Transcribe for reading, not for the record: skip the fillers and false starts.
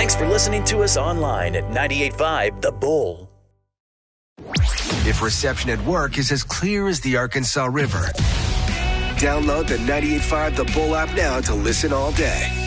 Thanks for listening to us online at 98.5 The Bull. If reception at work is as clear as the Arkansas River, download the 98.5 The Bull app now to listen all day.